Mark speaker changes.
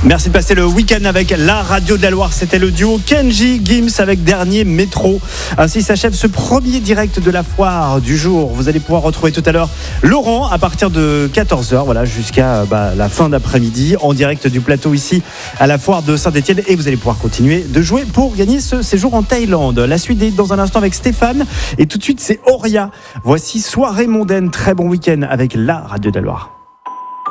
Speaker 1: Merci de passer le week-end avec la radio de la Loire. C'était le duo Kenji Gims avec Dernier Métro. Ainsi s'achève ce premier direct de la foire du jour. Vous allez pouvoir retrouver tout à l'heure Laurent à partir de 14h, voilà, jusqu'à la fin d'après-midi en direct du plateau ici à la foire de Saint-Etienne. Et vous allez pouvoir continuer de jouer pour gagner ce séjour en Thaïlande. La suite est dans un instant avec Stéphane. Et tout de suite, c'est Auria. Voici Soirée mondaine. Très bon week-end avec la radio de la Loire.